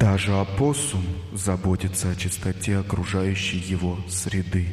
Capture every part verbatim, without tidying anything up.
Даже опоссум заботится о чистоте окружающей его среды.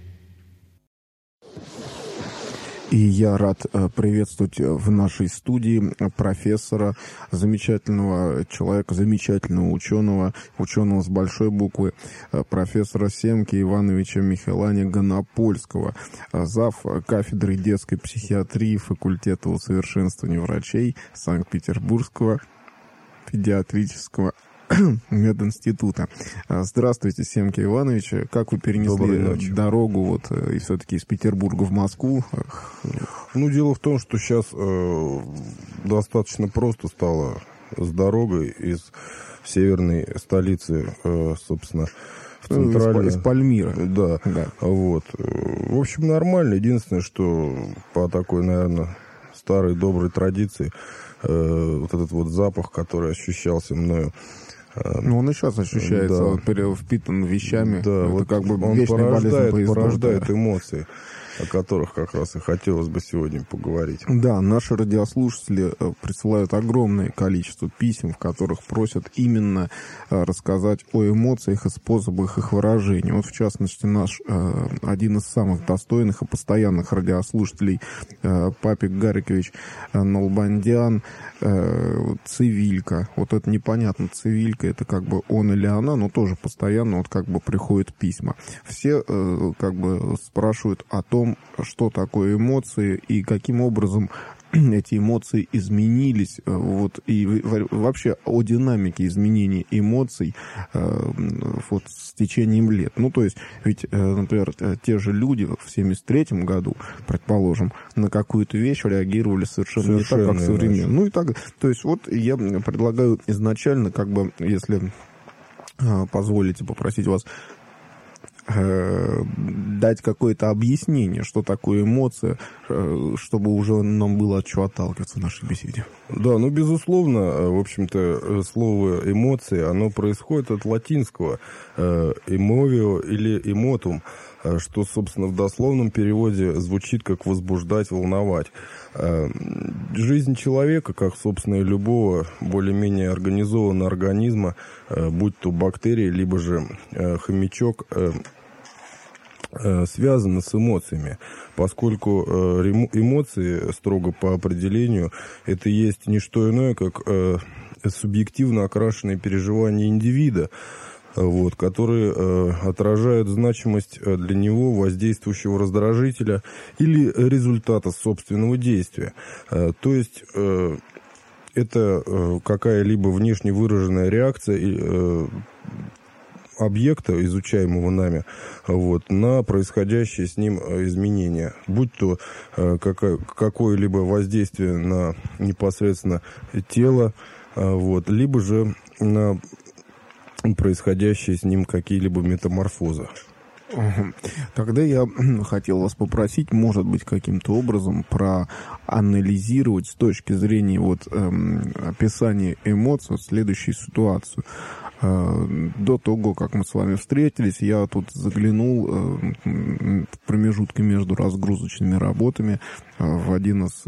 И я рад приветствовать в нашей студии профессора, замечательного человека, замечательного ученого, ученого с большой буквы, профессора Семки Ивановича Михайлани Гонопольского, зав. Кафедры детской психиатрии факультета усовершенствования врачей Санкт-Петербургского педиатрического мединститута. Здравствуйте, Семки Иванович. Как вы перенесли дорогу вот и все-таки из Петербурга в Москву? Ну, дело в том, что сейчас э, достаточно просто стало с дорогой из северной столицы, э, собственно, в центральную. Из, из Пальмира. Да, да. Вот. В общем, нормально. Единственное, что по такой, наверное, старой доброй традиции, э, вот этот вот запах, который ощущался мною, ну, он и сейчас ощущается, да, впитан вещами. Да, это вот как бы он порождает, порождает да. эмоции, о которых как раз и хотелось бы сегодня поговорить. Да, наши радиослушатели присылают огромное количество писем, в которых просят именно рассказать о эмоциях и способах их выражения. Вот, в частности, наш один из самых достойных и постоянных радиослушателей, Папик Гарикович Налбандян, Цивилька. Вот это непонятно, Цивилька, это как бы он или она, но тоже постоянно вот как бы приходят письма. Все как бы спрашивают о том, что такое эмоции и каким образом эти эмоции изменились, вот, и вообще о динамике изменения эмоций вот, с течением лет. Ну, то есть, ведь, например, те же люди в семьдесят третьем году, предположим, на какую-то вещь реагировали совершенно, совершенно не так, как современно. Ну, и так, то есть, вот я предлагаю изначально, как бы, если позволите попросить вас дать какое-то объяснение, что такое эмоция, чтобы уже нам было от чего отталкиваться в нашей беседе. Да, ну, безусловно, в общем-то, слово «эмоции», оно происходит от латинского «эmovio» или «emotum», что, собственно, в дословном переводе звучит как «возбуждать», «волновать». Жизнь человека, как, собственно, и любого более-менее организованного организма, будь то бактерии, либо же хомячок, связано с эмоциями, поскольку эмоции, строго по определению, это есть не что иное, как субъективно окрашенные переживания индивида, вот, которые отражают значимость для него воздействующего раздражителя или результата собственного действия. То есть это какая-либо внешне выраженная реакция объекта, изучаемого нами, вот, на происходящее с ним изменения, будь то э, какое, какое-либо воздействие на непосредственно тело, э, вот, либо же на происходящие с ним какие-либо метаморфозы. Тогда я хотел вас попросить, может быть, каким-то образом проанализировать с точки зрения вот, эм, описания эмоций следующую ситуацию. До того, как мы с вами встретились, я тут заглянул в промежутке между разгрузочными работами в один из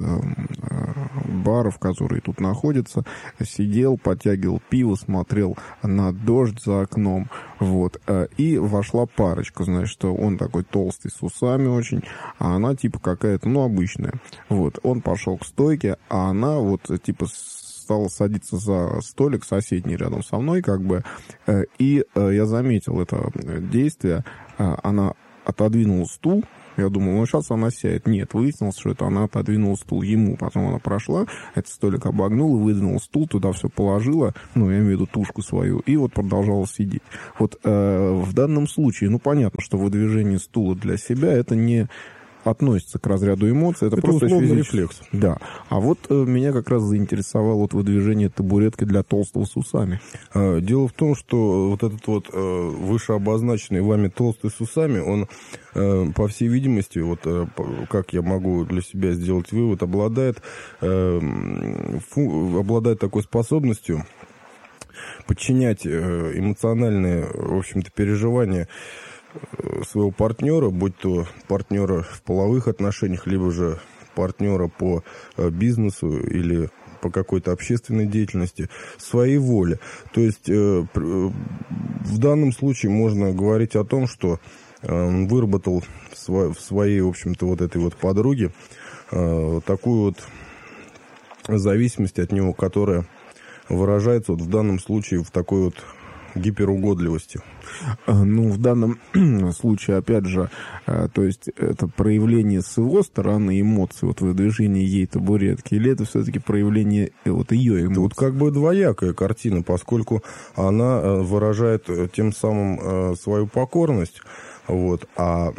баров, который тут находится, сидел, подтягивал пиво, смотрел на дождь за окном, вот, и вошла парочка, значит, что он такой толстый, с усами очень, а она типа какая-то, ну, обычная, вот, он пошел к стойке, а она вот типа стала садиться за столик соседний рядом со мной, как бы, и я заметил это действие, она отодвинула стул, я думал, ну, сейчас она сядет. Нет, выяснилось, что это она отодвинула стул ему. Потом она прошла, этот столик обогнула, выдвинула стул, туда все положила, ну, я имею в виду тушку свою, и вот продолжала сидеть. Вот э, в данном случае, ну, понятно, что выдвижение стула для себя, это не относится к разряду эмоций, это, это просто условный рефлекс. Да. А вот э, меня как раз заинтересовало вот выдвижение табуретки для толстого с усами. Дело в том, что вот этот вот э, вышеобозначенный вами толстый с усами, он, э, по всей видимости, вот э, как я могу для себя сделать вывод, обладает, э, фу, обладает такой способностью подчинять э, эмоциональные, в общем-то, переживания своего партнера, будь то партнера в половых отношениях, либо же партнера по бизнесу или по какой-то общественной деятельности, своей воле. То есть э, в данном случае можно говорить о том, что он выработал в, сво- в своей, в общем-то, вот этой вот подруге э, такую вот зависимость от него, которая выражается вот в данном случае в такой вот гиперугодливости. Ну, в данном случае, опять же, то есть это проявление с его стороны эмоций, вот выдвижение ей табуретки, или это все-таки проявление вот ее эмоций? Вот как бы двоякая картина, поскольку она выражает тем самым свою покорность, вот, а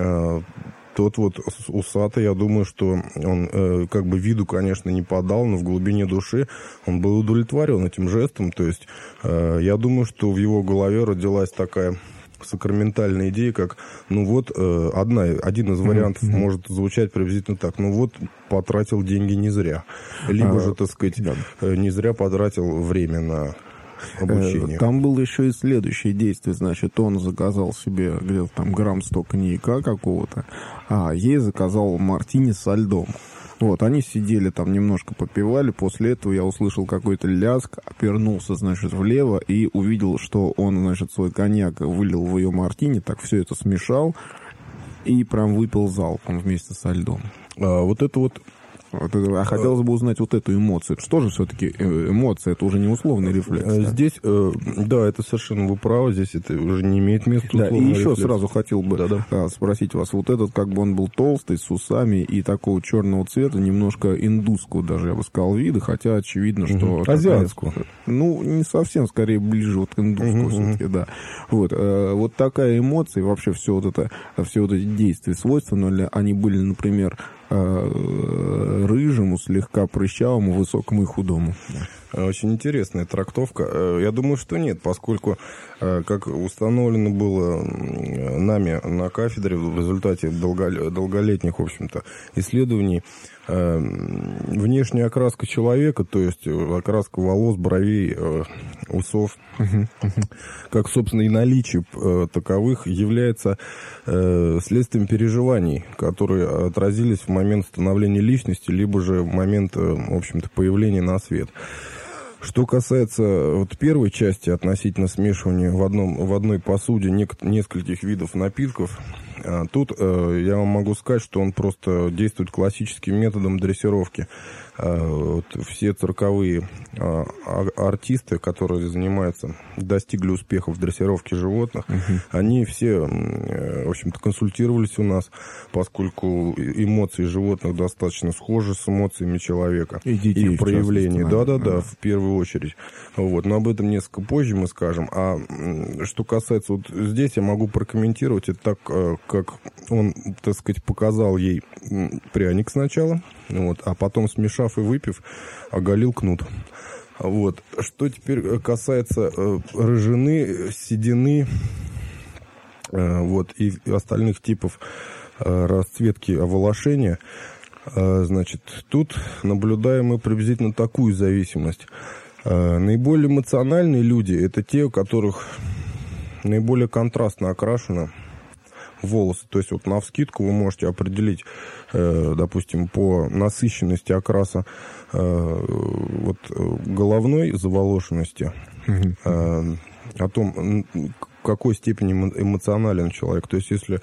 тот вот усатый, я думаю, что он э, как бы виду, конечно, не подал, но в глубине души он был удовлетворен этим жестом. То есть э, я думаю, что в его голове родилась такая сакраментальная идея, как, ну вот, э, одна, один из вариантов mm-hmm. может звучать приблизительно так, ну вот, потратил деньги не зря. Либо а, же, так сказать, да. не зря потратил время на обучение. Там было еще и следующее действие. Значит, он заказал себе где-то там грамм сто коньяка какого-то, а ей заказал мартини со льдом. Вот, они сидели там, немножко попивали. После этого я услышал какой-то лязг, обернулся, значит, влево и увидел, что он, значит, свой коньяк вылил в ее мартини, так все это смешал и прям выпил залпом вместе со льдом. А, вот это вот... Вот это, а хотелось бы узнать вот эту эмоцию. Что же все-таки эмоция? Это уже не условный рефлекс. Да? Здесь, э, да, это совершенно вы правы, здесь это уже не имеет места. Да, и еще рефлекс. Сразу хотел бы да, да. спросить вас. Вот этот, как бы он был толстый, с усами и такого черного цвета, немножко индусского даже, я бы сказал, вида, хотя очевидно, что... Угу. Азиатского. Ну, не совсем, скорее ближе вот к индусскому угу, все-таки, угу. да. Вот, э, вот такая эмоция, вообще все вот это, все вот эти действия свойственны ли они были, например, рыжему, слегка прыщавому, высокому и худому. Очень интересная трактовка. Я думаю, что нет, поскольку, как установлено было нами на кафедре в результате долголетних, в общем-то, исследований, внешняя окраска человека, то есть окраска волос, бровей, усов, как, собственно, и наличие таковых, является следствием переживаний, которые отразились в момент становления личности, либо же в момент, в общем-то, появления на свет. Что касается вот первой части относительно смешивания в, одном, в одной посуде нек- нескольких видов напитков, тут э, я вам могу сказать, что он просто действует классическим методом дрессировки. Э, вот все цирковые э, артисты, которые занимаются, достигли успеха в дрессировке животных, uh-huh. они все, э, в общем-то, консультировались у нас, поскольку эмоции животных достаточно схожи с эмоциями человека. И детей, их проявления. Да-да-да, в первую очередь. Вот. Но об этом несколько позже мы скажем. А что касается вот здесь, я могу прокомментировать это так, как он, так сказать, показал ей пряник сначала, вот, а потом, смешав и выпив, оголил кнут. Вот. Что теперь касается э, рыжины, седины, э, вот, и остальных типов э, расцветки оволошения, э, значит, тут наблюдаем мы приблизительно такую зависимость. Э, наиболее эмоциональные люди – это те, у которых наиболее контрастно окрашено волосы. То есть вот навскидку вы можете определить, э, допустим, по насыщенности окраса э, вот, головной заволошенности, mm-hmm. э, о том, в какой степени эмоционален человек. То есть если э,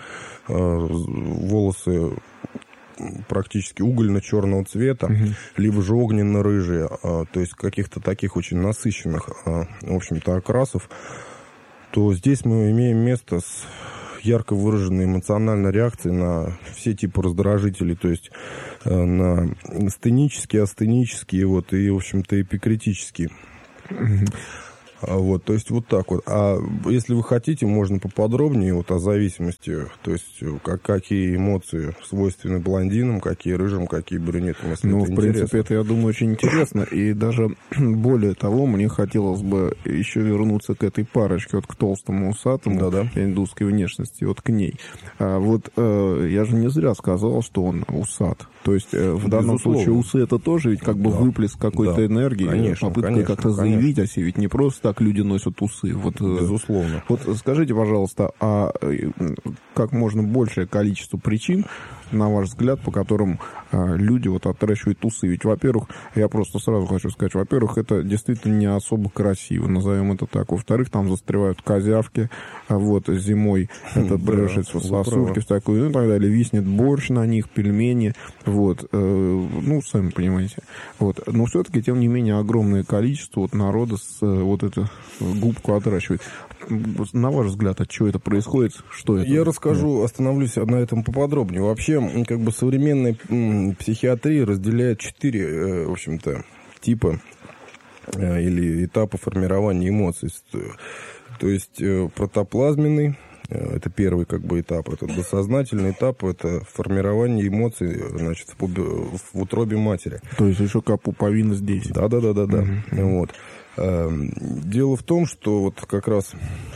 волосы практически угольно-черного цвета, mm-hmm. либо же огненно-рыжие, э, то есть каких-то таких очень насыщенных, э, в общем-то, окрасов, то здесь мы имеем место с ярко выраженной эмоциональной реакцией на все типы раздражителей, то есть э, на стенические, астенические, вот, и, в общем-то, эпикритические. Mm-hmm. Вот, то есть вот так вот. А если вы хотите, можно поподробнее вот о зависимости, то есть как, какие эмоции свойственны блондинам, какие рыжим, какие брюнетам, если ну, это в принципе, интересно. это, я думаю, очень интересно. И даже более того, мне хотелось бы еще вернуться к этой парочке, вот к толстому усатому, да-да. индусской внешности, вот к ней. А вот э, я же не зря сказал, что он усат. То есть э, в данном Безусловно. случае усы это тоже ведь как бы да. выплеск какой-то да. энергии, конечно, попытка конечно, как-то конечно. заявить о себе. Ведь не просто так люди носят усы. Вот, Безусловно. Вот скажите, пожалуйста, а как можно большее количество причин на ваш взгляд, по которым э, люди вот отращивают усы? Ведь, во-первых, я просто сразу хочу сказать, во-первых, это действительно не особо красиво, назовем это так. Во-вторых, там застревают козявки, а вот зимой это превращается в сосульки, в такую, ну и так далее. Виснет борщ на них, пельмени, вот, э, ну, сами понимаете. Вот. Но все-таки, тем не менее, огромное количество вот народа с э, вот эту губку отращивает. На ваш взгляд, от чего это происходит? Что это? Я расскажу, остановлюсь на этом поподробнее. Вообще, как бы современная психиатрия разделяет четыре, в общем-то, типа или этапа формирования эмоций. То есть протоплазменный, это первый как бы этап, это бессознательный этап, это формирование эмоций, значит, в, в утробе матери. То есть еще как пуповина здесь. Да-да-да-да-да. Mm-hmm. Вот. Дело в том, что вот как раз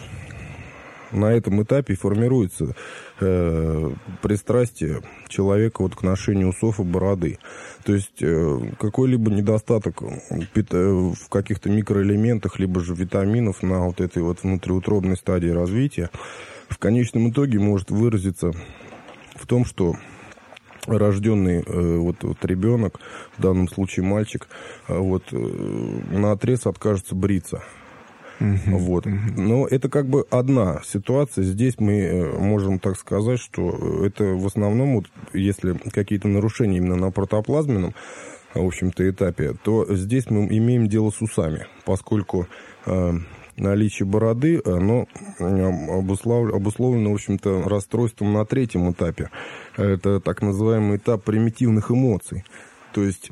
на этом этапе формируется э, пристрастие человека вот к ношению усов и бороды. То есть э, какой-либо недостаток в каких-то микроэлементах, либо же витаминов на вот этой вот внутриутробной стадии развития в конечном итоге может выразиться в том, что рожденный э, вот, вот ребенок, в данном случае мальчик, э, вот, э, наотрез откажется бриться. Uh-huh, вот. Uh-huh. Но это как бы одна ситуация. Здесь мы можем так сказать, что это в основном, вот, если какие-то нарушения именно на протоплазменном, в общем-то, этапе, то здесь мы имеем дело с усами, поскольку э, наличие бороды, оно обуслов... обусловлено, в общем-то, расстройством на третьем этапе. Это так называемый этап примитивных эмоций. То есть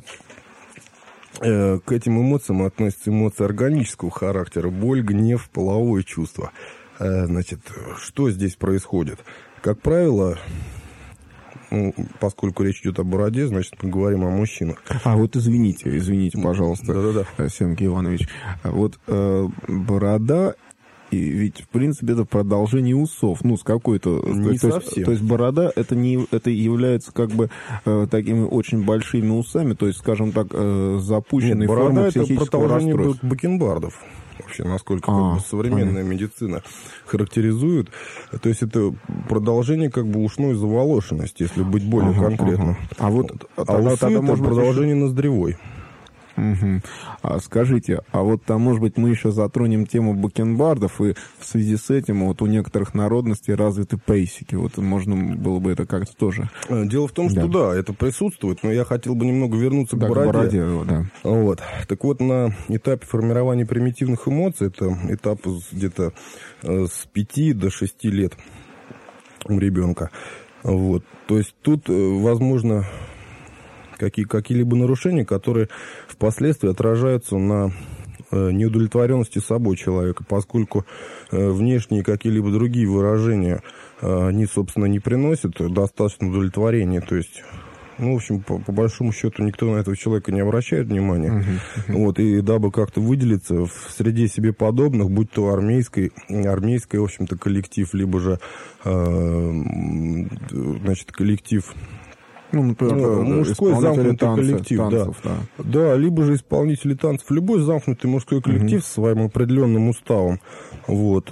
э, к этим эмоциям относятся эмоции органического характера: боль, гнев, половое чувство. Э, значит, что здесь происходит? Как правило, ну, поскольку речь идет о бороде, значит, мы говорим о мужчинах. А вот извините, извините, пожалуйста, Да-да-да. Сергей Иванович. Вот э, борода, и ведь, в принципе, это продолжение усов, ну, с какой-то... Не то, совсем. Есть, то есть борода, это, не, это является как бы э, такими очень большими усами, то есть, скажем так, э, запущенной Нет, формой это психического продолжение расстройства. бакенбардов. Вообще, насколько А, как бы, современная понятно. медицина характеризует. То есть это продолжение как бы ушной заволошенности, если быть более Ага, конкретно. ага. А вот а тогда- усы тогда, это может быть, продолжение ноздревой. Угу. А скажите, а вот там, может быть, мы еще затронем тему бакенбардов, и в связи с этим вот у некоторых народностей развиты пейсики. Вот можно было бы это как-то тоже... Дело в том, что да, да это присутствует, но я хотел бы немного вернуться Да, к бороде. к бороде, да. Вот. Так вот, на этапе формирования примитивных эмоций, это этап где-то с пяти до шести лет у ребенка. Вот. То есть тут, возможно, какие, какие-либо нарушения, которые впоследствии отражаются на э, неудовлетворенности собой человека, поскольку э, внешние какие-либо другие выражения, э, они, собственно, не приносят достаточно удовлетворения. То есть, ну, в общем, по, по большому счету, никто на этого человека не обращает внимания. Uh-huh, uh-huh. Вот, и дабы как-то выделиться в среде себе подобных, будь то армейский, армейский, в общем-то, коллектив, либо же, э, значит, коллектив... Ну, например, ну, мужской замкнутый танцы, коллектив, танцев, да. да. Да, либо же исполнители танцев. Любой замкнутый мужской коллектив uh-huh. со своим определенным уставом. Вот.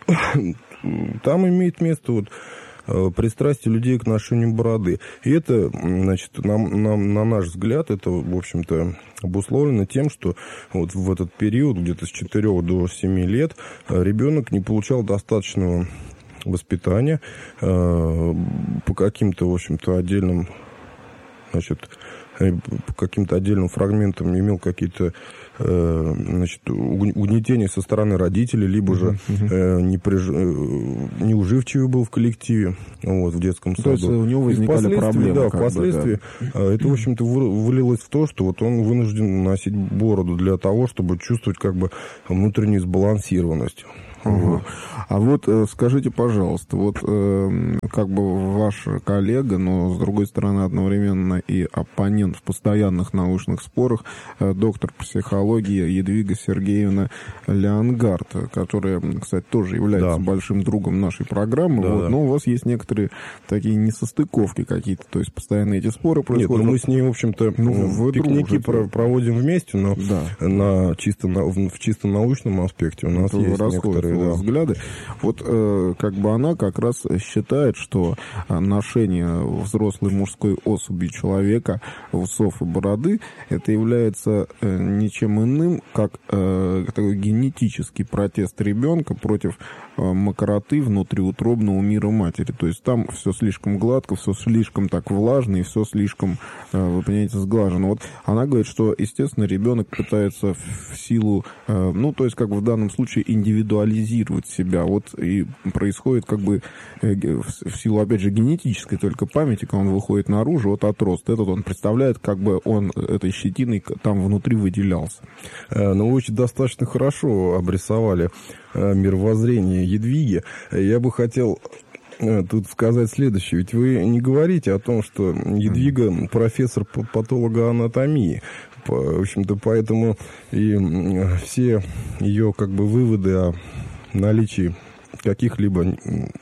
Там имеет место вот пристрастие людей к ношению бороды. И это, значит, на, на, на наш взгляд, это, в общем-то, обусловлено тем, что вот в этот период, где-то с четырёх до семи лет, ребенок не получал достаточного воспитания э, по каким-то, в общем-то, отдельным, значит, по каким-то отдельным фрагментам имел какие-то э, значит, угнетения со стороны родителей, либо же э, неприж... неуживчивый был в коллективе, вот, в детском саду. То есть у него возникали проблемы. Да, впоследствии бы, да. это, в общем-то, вылилось в то, что вот он вынужден носить бороду для того, чтобы чувствовать как бы внутреннюю сбалансированность. Угу. А вот скажите, пожалуйста, вот э, как бы ваш коллега, но с другой стороны одновременно и оппонент в постоянных научных спорах, э, доктор психологии Едвига Сергеевна Леонгард, которая, кстати, тоже является да. большим другом нашей программы, да, вот, да. но у вас есть некоторые такие несостыковки какие-то, то есть постоянно эти споры происходят. Нет, ну мы с ней, в общем-то, ну, пикники про- проводим вместе, но да. на чисто, на, в чисто научном аспекте у нас это есть некоторые да, взгляды. Вот э, как бы она как раз считает, что ношение взрослой мужской особи человека, усов и бороды, это является э, ничем иным, как э, такой генетический протест ребенка против э, мокроты внутриутробного мира матери. То есть там все слишком гладко, все слишком так влажно и все слишком, э, вы понимаете, сглажено. Вот она говорит, что, естественно, ребенок пытается в силу, э, ну, то есть как бы в данном случае индивидуализировать себя. Вот и происходит как бы э, в силу, опять же, генетической только памяти, когда он выходит наружу, вот отрост этот он представляет, как бы он этой щетиной там внутри выделялся. Ну, вы очень достаточно хорошо обрисовали мировоззрение Ядвиги. Я бы хотел тут сказать следующее. Ведь вы не говорите о том, что Ядвига профессор патологоанатомии. В общем-то, поэтому и все ее как бы выводы о наличии каких-либо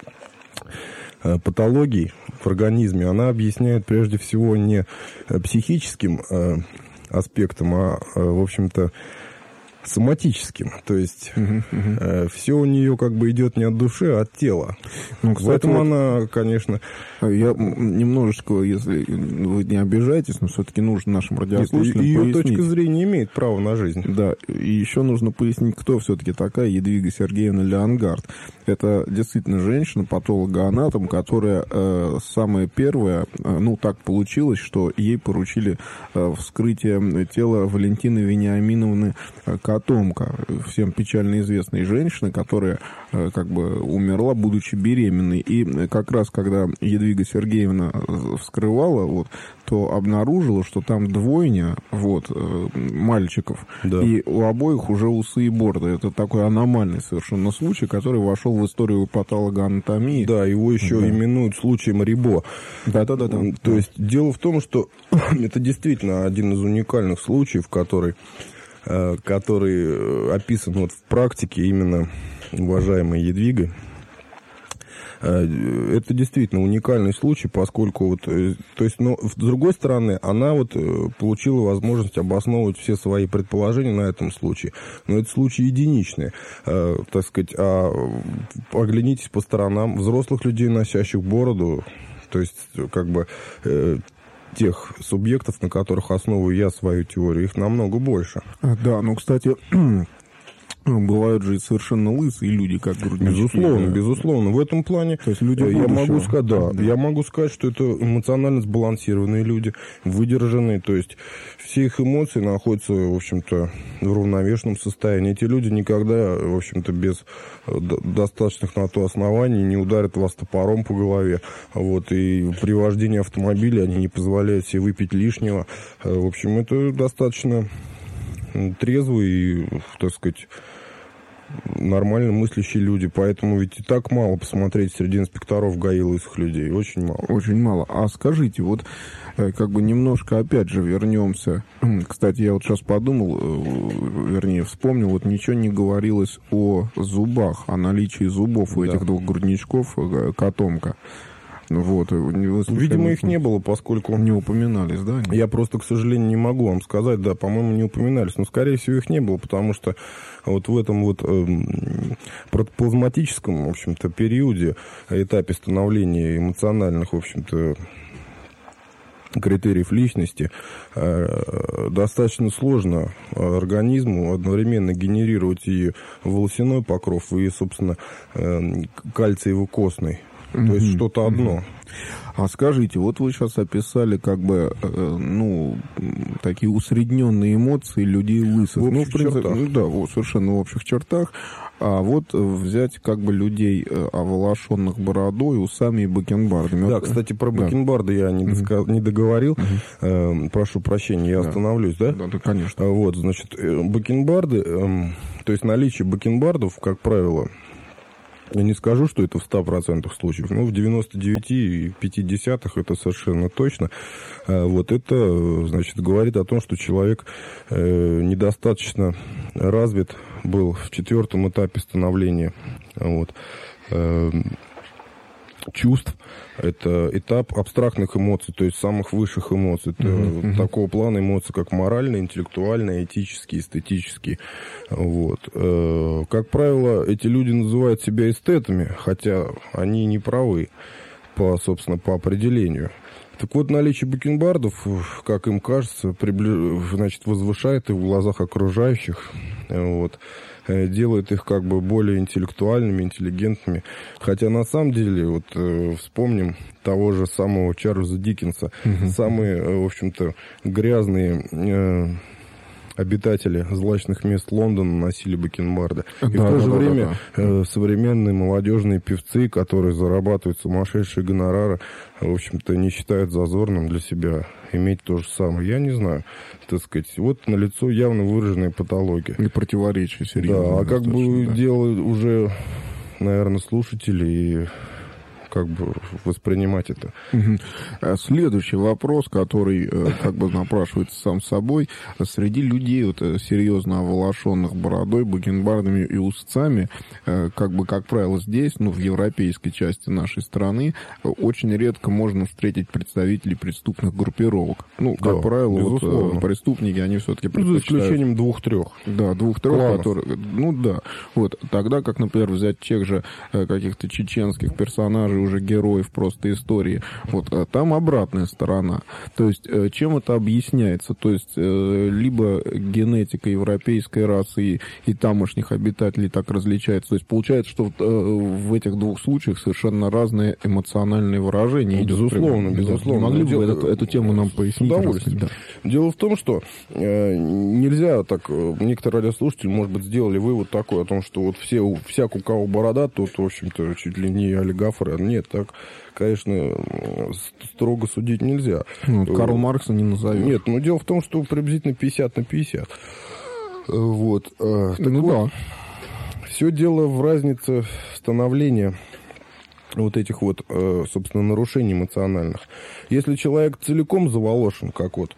патологий в организме, она объясняет прежде всего не психическим аспектом, а, в общем-то, соматическим. То есть uh-huh, uh-huh. Э, все у нее как бы идет не от души, а от тела. Ну, кстати, в этом вот она, конечно... Я немножечко, если вы не обижаетесь, но все-таки нужно нашим радиослушателям ее пояснить. Точка зрения имеет право на жизнь. Да, и еще нужно пояснить, кто все-таки такая Ядвига Сергеевна Леонгард. Это действительно женщина, патологоанатом, которая э, самая первая, э, ну, так получилось, что ей поручили э, вскрытие тела Валентины Вениаминовны э, Котомко, всем печально известной женщины, которая э, как бы умерла, будучи беременной. И как раз, когда Ядвига Сергеевна вскрывала, вот, то обнаружила, что там двойня, вот, э, мальчиков, да. И у обоих уже усы и бороды. Это такой аномальный совершенно случай, который вошел в историю патологоанатомии. Да, его еще да. именуют случаем Рибо. Да-да-да. То да. есть дело в том, что это действительно один из уникальных случаев, который, который описан вот в практике именно уважаемой Ядвигой. Это действительно уникальный случай, поскольку вот, то есть, но с другой стороны, она вот получила возможность обосновывать все свои предположения на этом случае. Но это случай единичный, э, так сказать. А оглянитесь по сторонам взрослых людей, носящих бороду, то есть как бы э, тех субъектов, на которых основываю я свою теорию, их намного больше. Да, ну, кстати... Бывают же и совершенно лысые люди, как груднички. Безусловно, да. безусловно. В этом плане то есть люди я могу сказать, да, да. я могу сказать, что это эмоционально сбалансированные люди, выдержанные. То есть все их эмоции находятся, в общем-то, в равновешенном состоянии. Эти люди никогда, в общем-то, без достаточных на то оснований не ударят вас топором по голове. Вот, и при вождении автомобиля они не позволяют себе выпить лишнего. В общем, это достаточно трезвые и, так сказать, нормально мыслящие люди. Поэтому ведь и так мало посмотреть среди инспекторов ГАИ лысых людей. Очень мало. Очень мало. А скажите, вот как бы немножко опять же вернемся. Кстати, я вот сейчас подумал, вернее, вспомнил, вот ничего не говорилось о зубах, о наличии зубов у да. этих двух грудничков Котомко. Вот, видимо, их не было, поскольку... Не упоминались, да? Я просто, к сожалению, не могу вам сказать, да, по-моему, не упоминались. Но, скорее всего, их не было, потому что вот в этом вот э, протоплазматическом, в общем-то, периоде, этапе становления эмоциональных, в общем-то, критериев личности, э, достаточно сложно организму одновременно генерировать и волосяной покров, и, собственно, э, кальциево-костный. То mm-hmm. есть что-то одно. А скажите, вот вы сейчас описали как бы, э, ну, такие усредненные эмоции людей лысых. В общих ну, в принципе, чертах. Ну, да, вот, совершенно в общих чертах. А вот взять как бы людей, оволошенных бородой, усами и бакенбардами. Да, вот, кстати, про бакенбарды да. я не, доска... не договорил. Uh-huh. Э, прошу прощения, я да. остановлюсь, да? Да, да, конечно. Вот, значит, бакенбарды, э, то есть наличие бакенбардов, как правило... Я не скажу, что это в ста процентах случаев, но в девяноста девяти и пяти десятых это совершенно точно. Вот это, значит, говорит о том, что человек недостаточно развит был в четвертом этапе становления. Вот. чувств, это этап абстрактных эмоций, то есть самых высших эмоций. Это uh-huh, uh-huh. такого плана эмоций, как моральные, интеллектуальные, этические, эстетические. Вот. Как правило, эти люди называют себя эстетами, хотя они не правы, по, собственно, по определению. Так вот, наличие бакенбардов, как им кажется, прибли... значит, возвышает их в глазах окружающих, вот, делает их как бы более интеллектуальными, интеллигентными. Хотя на самом деле, вот э, вспомним того же самого Чарльза Диккенса, mm-hmm. самые, в общем-то, грязные э, обитатели злачных мест Лондона носили бакенбарды. И да, в то же да, время да, да. Э, современные молодежные певцы, которые зарабатывают сумасшедшие гонорары, в общем-то, не считают зазорным для себя иметь то же самое. Я не знаю, так сказать. Вот налицо явно выраженная патология. И противоречие серьезно. Да, а как бы да. дело уже, наверное, слушатели и как бы воспринимать это. Угу. Следующий вопрос, который как бы напрашивается сам собой. Среди людей вот, серьезно оволошенных бородой, бакенбардами и усцами, как бы, как правило, здесь, ну, в европейской части нашей страны, очень редко можно встретить представителей преступных группировок. Ну, как да, правило, вот, преступники, они все-таки предпочитают... За исключением двух-трех. Да, двух-трех, которые... Ну, да. Вот. Тогда, как, например, взять тех же каких-то чеченских персонажей, уже героев просто истории. Вот, там обратная сторона. То есть, чем это объясняется? То есть, либо генетика европейской расы и, и тамошних обитателей так различается. То есть, получается, что в этих двух случаях совершенно разные эмоциональные выражения. Безусловно, идут, безусловно. Не могли бы эту, эту тему нам пояснить? С удовольствием. Да. Дело в том, что э, нельзя так... Некоторые радиослушатели, может быть, сделали вывод такой о том, что вот все, всяк у кого борода, тот, в общем-то, чуть ли не олигафоры. Нет, так, конечно, строго судить нельзя. Ну, вот Карл Маркса не назовешь. Нет, но дело в том, что приблизительно пятьдесят на пятьдесят. Вот. Так ну вот, да. Все дело в разнице становления вот этих вот, собственно, нарушений эмоциональных. Если человек целиком заволошен, как вот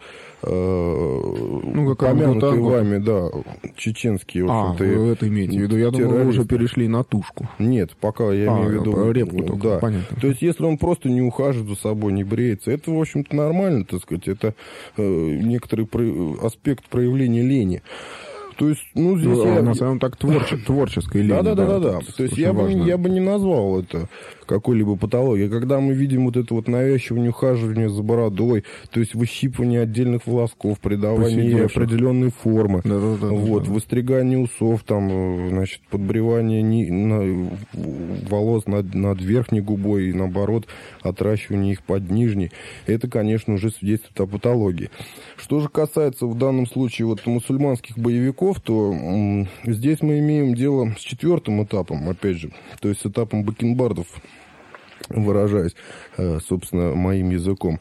ну, как помянутые вами, да, чеченские, в общем-то, а, вы это имеете в виду? Я думал, вы уже перешли на тушку. Нет, пока я а, имею в виду... репку только, да. Понятно. То есть, если он просто не ухаживает за собой, не бреется, это, в общем-то, нормально, так сказать, это э, некоторый про... аспект проявления лени. То есть, ну, здесь ну, я... на самом так творче, творческой линии. Да-да-да. То есть я бы, я бы не назвал это какой-либо патологией. Когда мы видим вот это вот навязчивое ухаживание за бородой, то есть выщипывание отдельных волосков, придавание ей определенной формы, да-да-да, вот, да. выстригание усов, там, значит, подбривание ни... на... волос над... над верхней губой и, наоборот, отращивание их под нижней, это, конечно, уже свидетельствует о патологии. Что же касается в данном случае вот мусульманских боевиков, то м, здесь мы имеем дело с четвертым этапом, опять же, то есть с этапом бакенбардов, выражаясь, э, собственно, моим языком.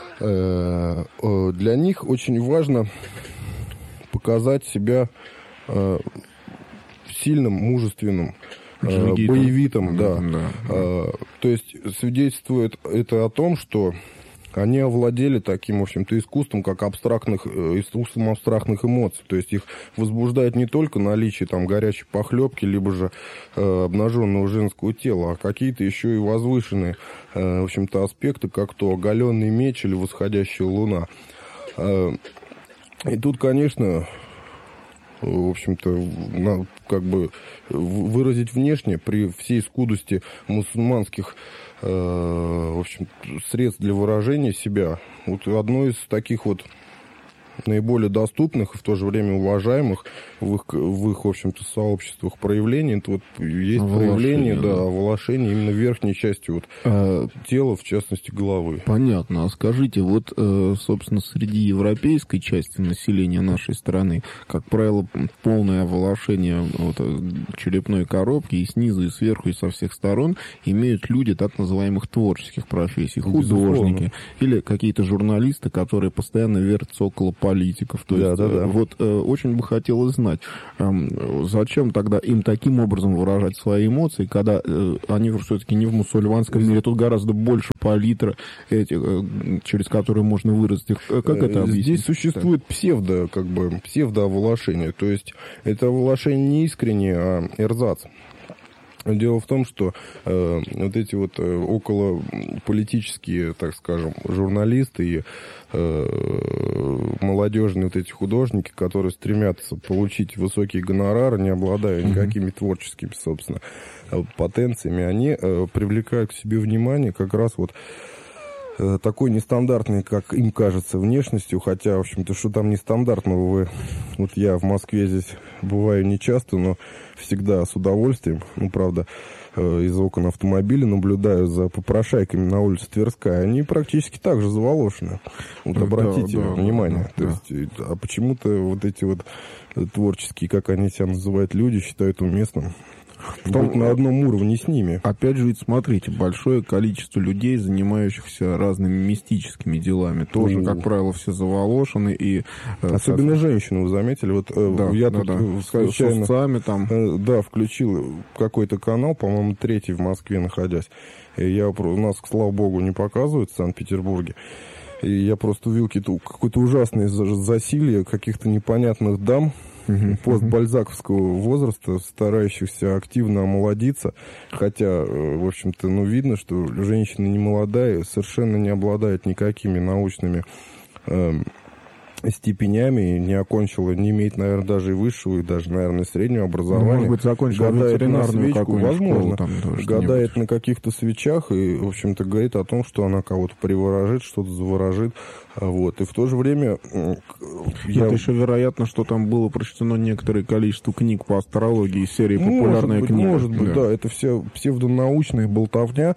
Э, э, для них очень важно показать себя э, сильным, мужественным, э, боевитым, да. Да, да. Э, то есть свидетельствует это о том, что они овладели таким, в общем-то, искусством, как абстрактных, искусством абстрактных эмоций. То есть их возбуждает не только наличие там горячей похлебки, либо же э, обнаженного женского тела, а какие-то еще и возвышенные, э, в общем-то, аспекты, как то оголенный меч или восходящая луна. Э, и тут, конечно, в общем-то, на, как бы выразить внешне при всей скудости мусульманских в общем, средств для выражения себя. Вот одно из таких вот наиболее доступных и в то же время уважаемых в их, в их в общем-то, сообществах проявлений, это вот есть проявление, да, да, волошения именно верхней части вот, а, тела, в частности, головы. Понятно. А скажите, вот, собственно, среди европейской части населения нашей страны, как правило, полное оволошение вот, черепной коробки и снизу, и сверху, и со всех сторон имеют люди так называемых творческих профессий, художники, или какие-то журналисты, которые постоянно вертятся около политиков. То да, есть, да, да. Вот э, очень бы хотелось знать, э, зачем тогда им таким образом выражать свои эмоции, когда э, они все-таки не в мусульманском мире, тут гораздо больше палитра, этих, э, через которые можно выразить их. Как это объяснить? Здесь существует псевдо, как бы, псевдооволошение, то есть это оволошение не искреннее, а эрзац. Дело в том, что э, вот эти вот э, околополитические, так скажем, журналисты и э, молодежные вот эти художники, которые стремятся получить высокие гонорары, не обладая никакими творческими, собственно, потенциями, они э, привлекают к себе внимание как раз вот э, такой нестандартной, как им кажется, внешностью, хотя, в общем-то, что там нестандартного, вы... Вот я в Москве здесь бываю нечасто, но всегда с удовольствием, ну, правда, э, из окон автомобиля наблюдаю за попрошайками на улице Тверская. Они практически так же заволошены. Вот Да, обратите да, внимание. да, да. То есть, а почему-то вот эти вот творческие, как они себя называют, люди, считают уместным быть на одном уровне с ними. Опять же, ведь смотрите, большое количество людей, занимающихся разными мистическими делами, тоже, О. как правило, все заволошены. И, особенно как... женщины, вы заметили? Вот да, я да, тут да. случайно... С усцами там. Да, включил какой-то канал, по-моему, третий в Москве находясь. И я, у нас, слава богу, не показывают в Санкт-Петербурге. И я просто увидел какое-то ужасное засилье каких-то непонятных дам, постбальзаковского возраста, старающихся активно омолодиться, хотя, в общем-то, ну, видно, что женщина не молодая, совершенно не обладает никакими научными э, степенями, не окончила, не имеет, наверное, даже и высшего, и даже, наверное, среднего образования. Может быть, закончила ветеринарную какую-нибудь возможно, школу, там, да, гадает на каких-то свечах и, в общем-то, говорит о том, что она кого-то приворожит, что-то заворожит. Вот. И в то же время... Я... Это еще вероятно, что там было прочтено некоторое количество книг по астрологии, серии «Популярная книга». Может быть, да. да. Это все псевдонаучная болтовня.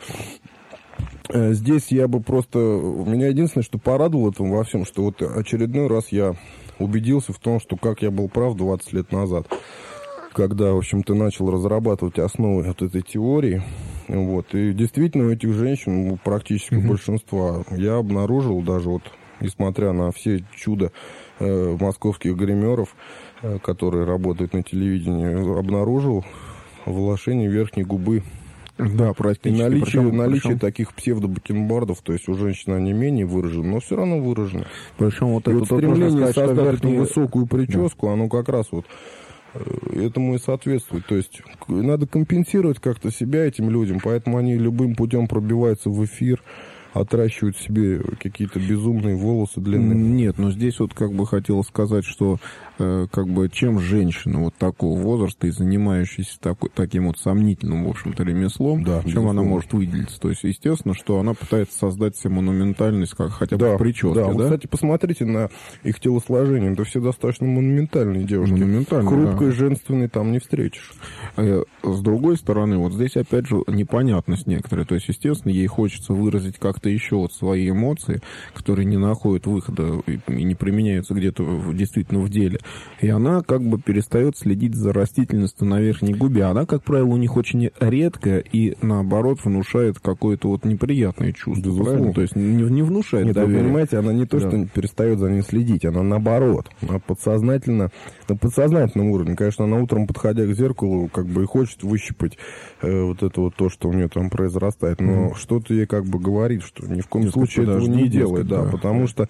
Здесь я бы просто... Меня единственное, что порадовало этом во всем, что вот очередной раз я убедился в том, что как я был прав двадцать лет назад, когда, в общем-то, начал разрабатывать основы вот этой теории. Вот. И действительно, у этих женщин, практически mm-hmm. большинства, я обнаружил даже вот, несмотря на все чудо э, московских гримеров, э, которые работают на телевидении, обнаружил волошение верхней губы. Да, практически. И наличие, причем, наличие причем... таких псевдобакенбардов, то есть у женщин они менее выражены, но все равно выражены. Причем вот это вот стремление сказать, создать верхний... высокую прическу, да. Оно как раз вот этому и соответствует. То есть надо компенсировать как-то себя этим людям, поэтому они любым путем пробиваются в эфир, отращивают себе какие-то безумные волосы длинные. Нет, но здесь вот как бы хотел сказать, что э, как бы чем женщина вот такого возраста и занимающаяся такой, таким вот сомнительным, в общем-то, ремеслом, да, чем безусловно. Она может выделиться. То есть, естественно, что она пытается создать себе монументальность, как хотя бы да, в прическе, да? да? Вы, кстати, посмотрите на их телосложение. Это все достаточно монументальные девушки. Монументальные, Хрупкой, да. женственной там не встретишь. А с другой стороны, вот здесь опять же непонятность некоторая. То есть, естественно, ей хочется выразить как-то еще вот свои эмоции, которые не находят выхода и не применяются где-то в, действительно в деле. И она как бы перестает следить за растительностью на верхней губе. Она, как правило, у них очень редкая и, наоборот, внушает какое-то вот неприятное чувство. Правильно? То есть не, не внушает Нет, доверия. Вы понимаете, она не то, да. что перестает за ним следить, она наоборот. Она подсознательно, на подсознательном уровне. Конечно, она утром, подходя к зеркалу, как бы и хочет выщипать э, вот это вот то, что у нее там произрастает. Но mm. что-то ей как бы говорит, что ни в коем Дескать, случае этого не делай. Да, да, потому да. что,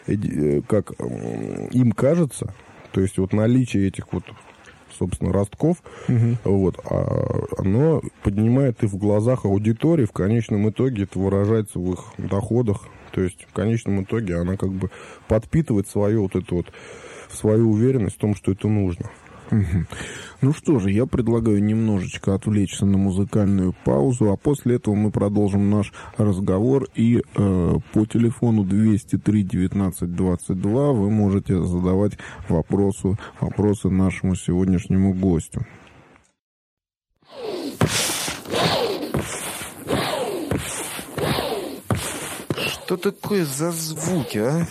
э, как э, им кажется, то есть вот наличие этих вот, собственно, ростков, угу. вот, а оно поднимает и в глазах аудитории, в конечном итоге это выражается в их доходах. То есть в конечном итоге она как бы подпитывает свою вот эту вот, свою уверенность в том, что это нужно. Угу. Ну что же, я предлагаю немножечко отвлечься на музыкальную паузу, а после этого мы продолжим наш разговор. И э, по телефону двести три девятнадцать двадцать два вы можете задавать вопросы, вопросы нашему сегодняшнему гостю. Что такое за звуки, а?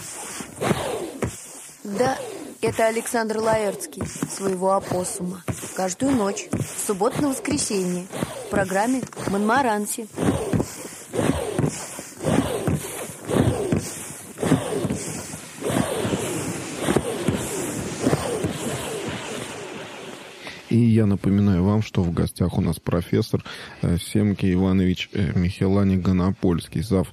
Да, это Александр Лаэртский, своего опоссума. Каждую ночь, в субботу на воскресенье, в программе «Монмаранси». И я напоминаю вам, что в гостях у нас профессор Семки Иванович Михелани Гонопольский, зав.